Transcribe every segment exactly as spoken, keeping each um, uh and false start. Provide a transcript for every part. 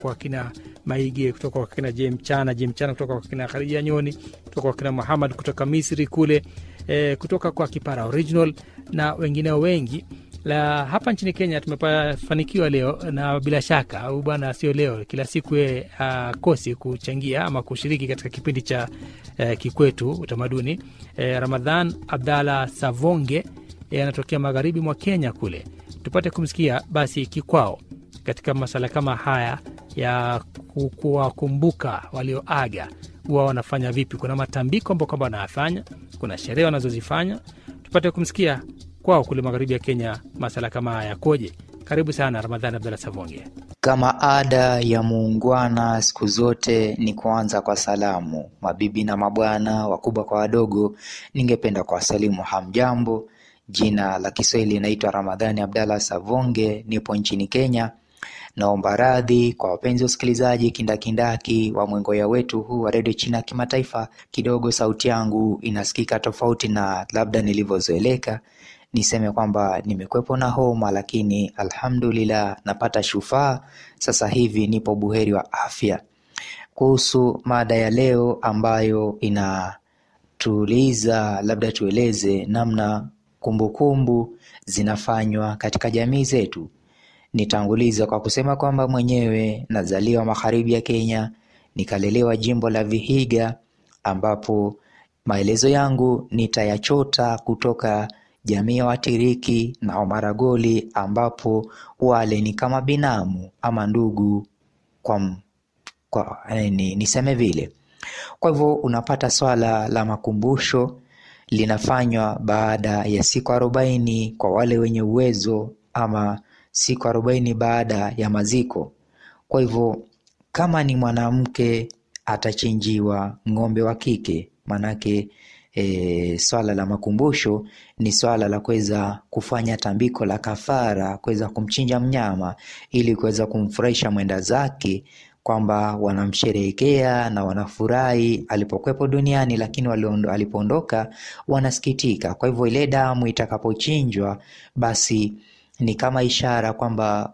kwa kina Maige, kutoka kwa kina Jem Chana, Jem Chana kutoka kwa kina Khadija Nyoni, kutoka kwa kina Muhammad kutoka Misri kule, e, kutoka kwa Kipara Original na wengineo wengi. La hapa nchini Kenya tumefanikiwa leo, na bila shaka au bwana sio leo, kila siku yeye uh, kosi kuchangia ama kushiriki katika kipindi cha uh, Kikwetu Utamaduni. Uh, Ramadhan Abdalla Savonge anatokea uh, magharibi mwa Kenya kule. Tupate kumsikia basi kikwao katika masala kama haya ya kuwakumbuka walioaga, huwa wanafanya vipi? Kuna matambiko ambayo kwamba wanafanya, kuna sherehe wanazozifanya. Tupate kumsikia kwao kule magharibi ya Kenya masala kama haya koje. Karibu sana Ramadhan Abdalla Savonge. Kama ada ya muungwana siku zote ni kuanza kwa salamu. Mabibi na mabwana, wakubwa kwa wadogo, ningependa kwa salimu hamjambo. Jina la Kiswahili naitwa Ramadhan Abdalla Savonge, nipo nchini Kenya. Naomba radhi kwa wapenzi wasikilizaji kindakindaki wa mwengoya wetu huu wa Radio China Kimataifa. Kidogo sauti yangu inasikika tofauti na labda nilivyozoeleka. Niseme kwamba nimekwepo na homa, lakini alhamdulillah napata shufaa. Sasa hivi nipo buheri wa afya. Kuhusu mada ya leo ambayo inatuuliza, labda tueleze namna kumbukumbu zinafanywa katika jamii zetu. Nitanguliza kwa kusema kwamba mwenyewe nazaliwa magharibi ya Kenya, nikalelewa jimbo la Vihiga, ambapo maelezo yangu nitayachota kutoka jamii ya Watiriki na Wamaragoli, ambapo wale ni kama binamu ama ndugu kwa, kwa ni, niseme vile. Kwa hivyo unapata swala la makumbusho linafanywa baada ya siku arobaini kwa wale wenye uwezo, ama siku arobaini baada ya maziko. Kwa hivyo kama ni mwanamke atachinjiwa ng'ombe wa kike, manake E, swala la makumbusho ni swala la kuweza kufanya tambiko la kafara, kuweza kumchinja mnyama ili kuweza kumfurahisha mwenda zake, kwamba wanamsherehekea na wanafurahi alipokwepo duniani, lakini alipoondoka wanasikitika. Kwa hivyo ile damu itakapochinjwa, basi ni kama ishara kwamba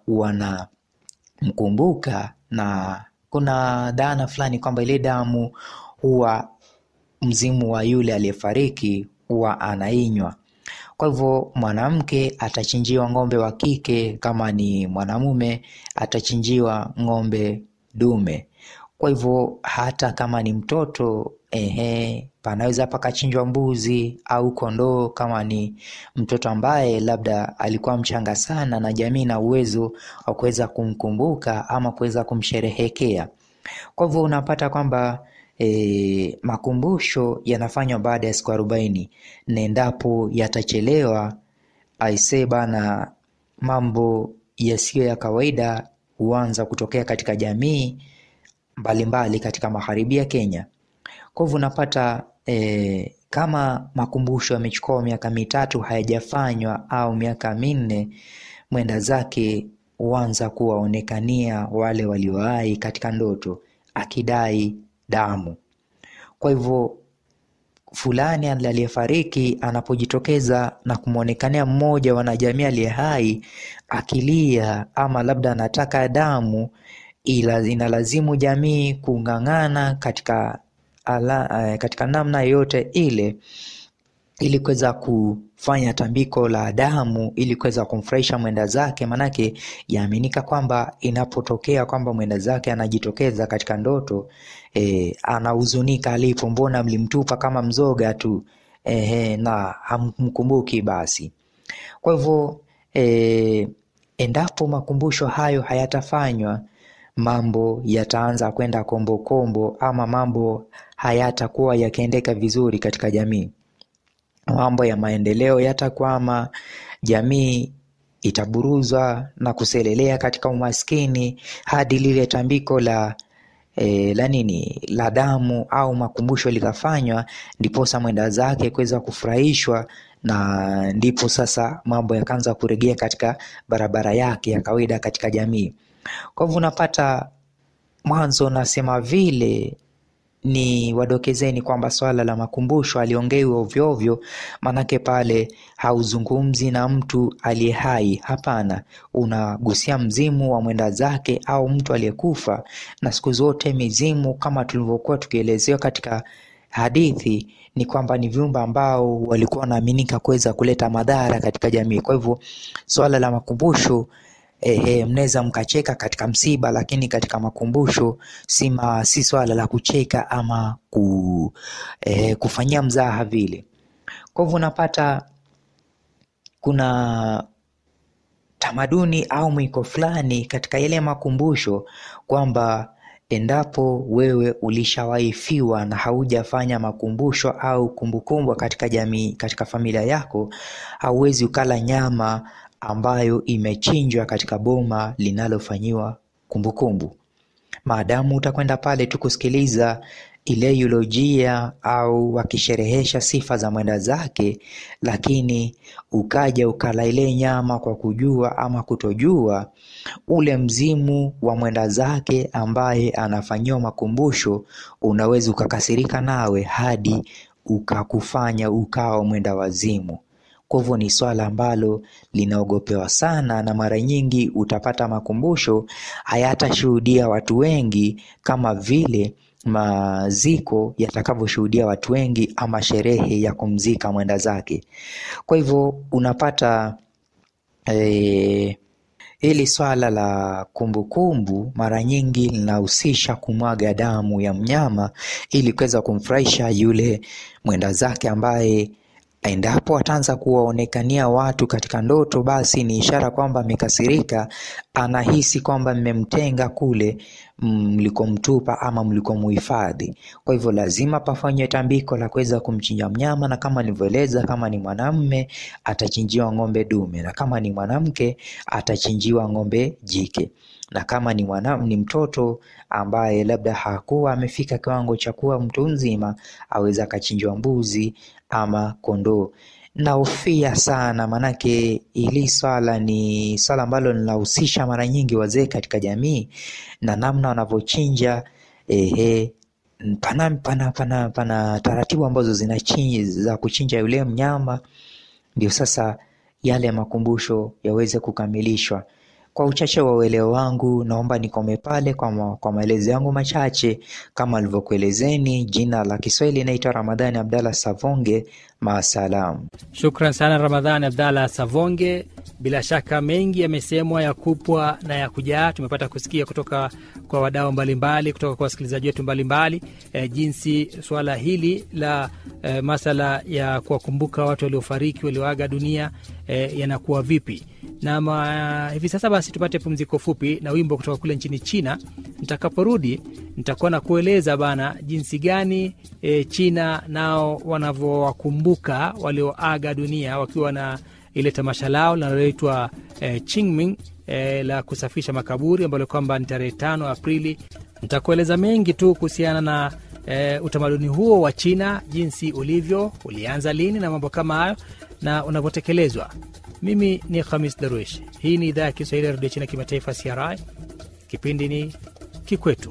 wanamkumbuka, na kuna dhana fulani kwamba ile damu huwa mzimu wa yule aliyefariki huwa anainywa. Kwa hivyo mwanamke atachinjiwa ng'ombe wa kike, kama ni mwanamume atachinjiwa ng'ombe dume. Kwa hivyo hata kama ni mtoto, ehe, panaweza pakachinjwa mbuzi au kondoo, kama ni mtoto ambaye labda alikuwa mchanga sana na jamii na uwezo wa kuweza kumkumbuka ama kuweza kumsherehekea. Kwa hivyo unapata kwamba E, makumbusho yanafanywa baada ya siku arobaini, na endapo yatachelewa, aisee bana, mambo yasiyo ya kawaida huanza kutokea katika jamii mbalimbali katika magharibi ya Kenya. Kwa hivyo unapata e, kama makumbusho yamechukua miaka mitatu hayajafanywa au miaka minne, mwenda zake huanza kuwaonekania wale walioai katika ndoto akidai damu. Kwa hivyo fulani aliyefariki anapojitokeza na kumuonekania mmoja wanajamii aliye hai akilia, ama labda anataka damu, ila inalazimu jamii kung'ang'ana katika ala, katika namna yote ile ili kuweza kufanya tambiko la damu, ili kuweza kumfurahisha mwenda zake. Manake yaaminika kwamba inapotokea kwamba mwenda zake anajitokeza katika ndoto, e, anahuzunika alipo, mbona mlimtupa kama mzoga tu, e, na hamkumbuki basi. Kwa hivyo e, endapo makumbusho hayo hayatafanywa, mambo yataanza kwenda kombo kombo, ama mambo hayatakuwa yakiendeka vizuri katika jamii. Mambo ya maendeleo yatakwama, jamii itaburuzwa na kuselelea katika umaskini, hadi lile tambiko la e, la nini la damu au makumbusho likafanywa, ndipo sasa mwenda zake kuweza kufurahishwa, na ndipo sasa mambo yakaanza kurejea katika barabara yake ya kawaida katika jamii. Kwa hivyo unapata mwanzo nasema vile ni wadokezeni kwamba swala la makumbusho aliongewi ovyo ovyo, manake pale hauzungumzi na mtu aliye hai. Hapana, unagusia mzimu wa mwenda zake au mtu aliyekufa. Na siku zote mizimu, kama tulivyokuwa tukielezewa katika hadithi, ni kwamba ni viumbe ambao walikuwa wanaaminika kuweza kuleta madhara katika jamii. Kwa hivyo swala la makumbusho Ehe, mnaweza mkacheka katika msiba, lakini katika makumbusho si si swala la kucheka ama ku, eh, kufanyia mzaha vile. Kwa hivyo unapata kuna tamaduni au mwiko fulani katika ile makumbusho kwamba endapo wewe ulishawaifiwa na haujafanya makumbusho au kumbukumbu katika jamii, katika familia yako, hauwezi ukala nyama ambayo imechinjwa katika boma linalofanyiwa kumbukumbu. Maadamu utakwenda pale tu kusikiliza ile eulojia au wakisherehesha sifa za mwenda zake, lakini ukaja ukala ile nyama kwa kujua ama kutojua, ule mzimu wa mwenda zake ambaye anafanyiwa makumbusho unaweza ukakasirika nawe hadi ukakufanya ukawa mwenda wazimu. Kwa hivyo ni swala ambalo linaogopewa sana, na mara nyingi utapata makumbusho hayatashuhudia watu wengi kama vile maziko yatakavyoshuhudia watu wengi ama sherehe ya kumzika mwenda zake. Kwa hivyo unapata e, hili swala la kumbukumbu mara nyingi linahusisha kumwaga damu ya mnyama ili kuweza kumfurahisha yule mwenda zake, ambaye endapo ataanza kuwaonekania watu katika ndoto, basi ni ishara kwamba amekasirika, anahisi kwamba mmemtenga kule mlikomtupa ama mlikomuhifadhi. Kwa hivyo lazima pafanywe tambiko la kuweza kumchinja mnyama, na kama nilivyoeleza, kama ni mwanamume atachinjiwa ng'ombe dume, na kama ni mwanamke atachinjiwa ng'ombe jike, na kama ni mwana, ni mtoto ambaye labda hakuwa amefika kiwango cha kuwa mtu mzima, aweza akachinjwa mbuzi ama kondoo. Naofia sana, manake ili swala ni swala ambalo linahusisha mara nyingi wazee katika jamii, na namna wanavyochinja ehe pana pana pana pana taratibu ambazo zinachinja za kuchinja yule mnyama, ndio sasa yale makumbusho yaweze kukamilishwa. Kwa uchache wa uelewa wangu, naomba nikome pale kwa, ma, kwa maelezo yangu machache. Kama alivyokuelezeni, jina la Kiswahili naitwa Ramadhani Abdalla Savonge. Maasalam. Shukran sana Ramadhani Abdalla Savonge. Bila shaka mengi yamesemwa ya kupwa na ya kujaa. Tumepata kusikia kutoka kwa wadau mbalimbali, kutoka kwa wasikilizaji wetu mbalimbali e, jinsi swala hili la e, masala ya kuwakumbuka watu waliofariki, walioaga dunia e, yanakuwa vipi. Na ma, hivi sasa basi tupate pumziko fupi na wimbo kutoka kule nchini China. Nitakaporudi nitakuwa na kueleza bana jinsi gani e, China nao wanavyowakumbuka walioaga dunia wakiwa na ile tamasha lao linaloitwa e, Qingming e, la kusafisha makaburi, ambalo kwamba ni tarehe tano Aprili. Nitakueleza mengi tu kuhusiana na e, utamaduni huo wa China, jinsi ulivyo, ulianza lini na mambo kama hayo na unavyotekelezwa. Mimi ni Khamis Darwish. Hii ni idhaa ya Kiswahili ya Radio China Kimataifa, C R I. Kipindi ni Kikwetu.